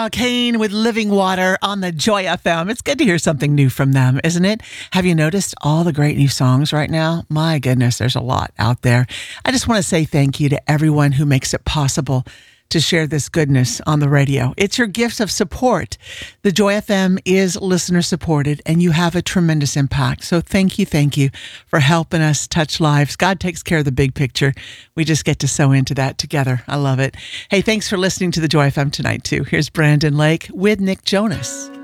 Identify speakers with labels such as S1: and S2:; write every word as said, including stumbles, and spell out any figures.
S1: Ah, Kane with Living Water on the Joy F M. It's good to hear something new from them, isn't it? Have you noticed all the great new songs right now? My goodness, there's a lot out there. I just want to say thank you to everyone who makes it possible to share this goodness on the radio. It's your gifts of support. The Joy F M is listener supported, and you have a tremendous impact. So thank you, thank you for helping us touch lives. God takes care of the big picture. We just get to sow into that together. I love it. Hey, thanks for listening to the Joy F M tonight, too. Here's Brandon Lake with Nick Jonas.